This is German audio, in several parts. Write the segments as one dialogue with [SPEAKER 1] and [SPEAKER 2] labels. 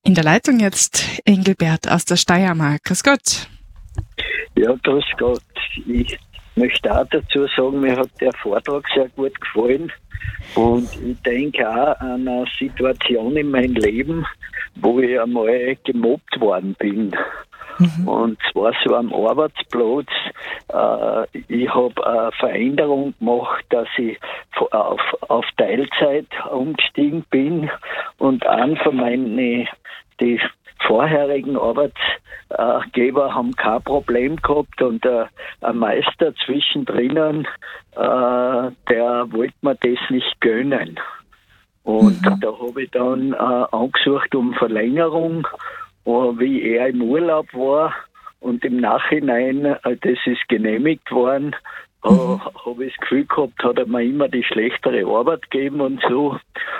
[SPEAKER 1] In der Leitung jetzt Engelbert aus der Steiermark. Grüß Gott.
[SPEAKER 2] Ja, grüß Gott. Ich möchte auch dazu sagen, mir hat der Vortrag sehr gut gefallen. Und ich denke auch an eine Situation in meinem Leben, wo ich einmal gemobbt worden bin. Und zwar so am Arbeitsplatz. Ich habe eine Veränderung gemacht, dass ich auf Teilzeit umgestiegen bin. Und einen von die vorherigen Arbeitgeber haben kein Problem gehabt und ein Meister zwischendrin, der wollte mir das nicht gönnen. Und da habe ich dann angesucht um Verlängerung, wie er im Urlaub war, und im Nachhinein, das ist genehmigt worden, habe ich das Gefühl gehabt, hat er mir immer die schlechtere Arbeit gegeben und so.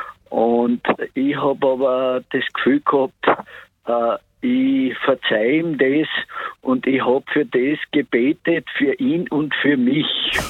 [SPEAKER 2] Und ich habe aber das Gefühl gehabt, ich verzeihe ihm das und ich habe für das gebetet, für ihn und für mich.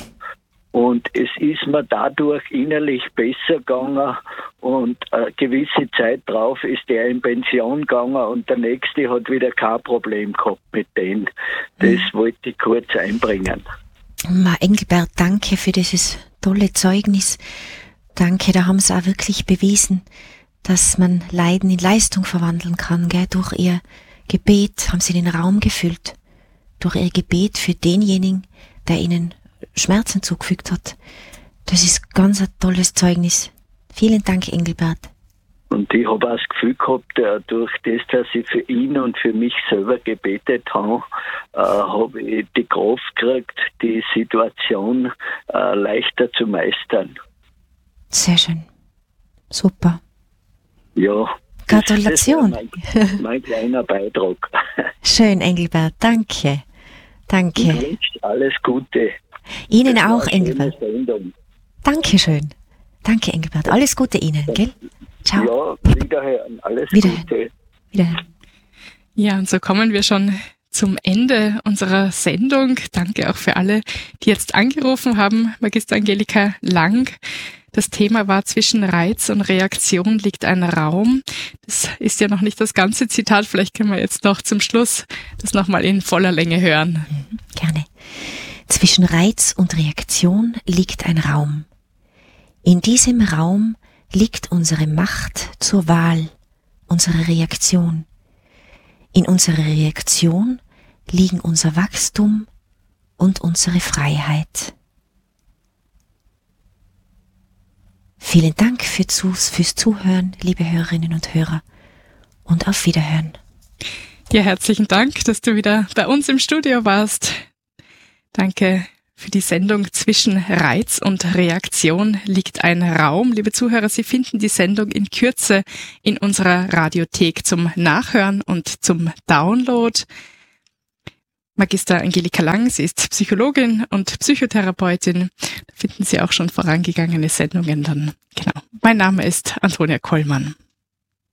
[SPEAKER 2] Und es ist mir dadurch innerlich besser gegangen und eine gewisse Zeit drauf ist er in Pension gegangen und der Nächste hat wieder kein Problem gehabt mit denen. Das wollte ich kurz einbringen.
[SPEAKER 3] Engelbert, danke für dieses tolle Zeugnis. Danke, da haben Sie auch wirklich bewiesen, dass man Leiden in Leistung verwandeln kann, gell? Durch Ihr Gebet haben Sie den Raum gefüllt. Durch Ihr Gebet für denjenigen, der Ihnen Schmerzen zugefügt hat. Das ist ganz ein tolles Zeugnis. Vielen Dank, Engelbert.
[SPEAKER 2] Und ich habe auch das Gefühl gehabt, durch das, dass ich für ihn und für mich selber gebetet habe, habe ich die Kraft gekriegt, die Situation leichter zu meistern.
[SPEAKER 3] Sehr schön. Super.
[SPEAKER 2] Ja.
[SPEAKER 3] Gratulation.
[SPEAKER 2] Das war mein kleiner Beitrag.
[SPEAKER 3] Schön, Engelbert. Danke. Danke.
[SPEAKER 2] Ich wünsche alles Gute.
[SPEAKER 3] Ihnen auch, Engelbert. Dankeschön. Danke, Engelbert. Alles Gute Ihnen, gell? Ciao.
[SPEAKER 2] Ja, wiederhören. Alles Gute.
[SPEAKER 3] Wiederhören.
[SPEAKER 1] Ja, und so kommen wir schon zum Ende unserer Sendung. Danke auch für alle, die jetzt angerufen haben. Magister Angelika Lang. Das Thema war: Zwischen Reiz und Reaktion liegt ein Raum. Das ist ja noch nicht das ganze Zitat. Vielleicht können wir jetzt noch zum Schluss das nochmal in voller Länge hören.
[SPEAKER 3] Gerne. Zwischen Reiz und Reaktion liegt ein Raum. In diesem Raum liegt unsere Macht zur Wahl, unsere Reaktion. In unserer Reaktion liegen unser Wachstum und unsere Freiheit. Vielen Dank fürs Zuhören, liebe Hörerinnen und Hörer, und auf Wiederhören.
[SPEAKER 1] Ja, herzlichen Dank, dass du wieder bei uns im Studio warst. Danke für die Sendung Zwischen Reiz und Reaktion liegt ein Raum. Liebe Zuhörer, Sie finden die Sendung in Kürze in unserer Radiothek zum Nachhören und zum Download. Magister Angelika Lang, sie ist Psychologin und Psychotherapeutin. Da finden Sie auch schon vorangegangene Sendungen dann. Genau. Mein Name ist Antonia Kollmann.